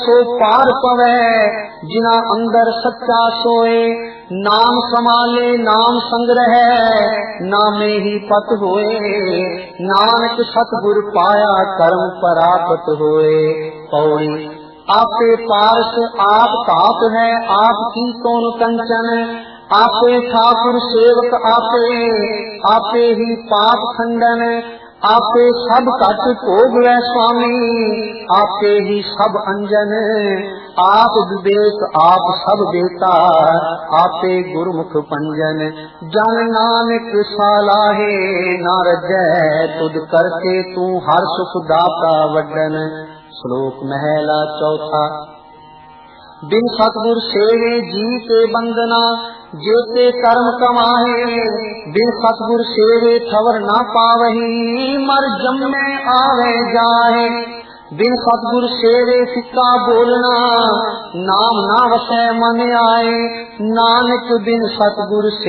सो पार पवै जिना अंदर सच्चा सोए। नाम समाले नाम संग्रह नामे ही पत होए। नानक सतगुर पाया कर्म परापत होए। पौड़ी आपे पारस आप ताप है आप की कौन कंचन। आपे ठाकुर सेवक आपे ही पाप खंडन। आपे सब कट भोग वै स्वामी आपे ही सब अंजन। आप विवेक आप सब देता आपे गुरमुख पंजन। जन नानक सालाहे ना रजै तुद करके तू हर सुख दाता वड्डन। श्लोक महला चौथा। बिन सतगुर सेवे जी के बंदना जेते कर्म कमाहे। बिन सतगुर सेवे ठवर ना पावही मर जम्मे आवे जाहे। बिन सतगुर सेवे सिक्का बोलना नाम ना वसै मन आए। नानक बिन सतगुर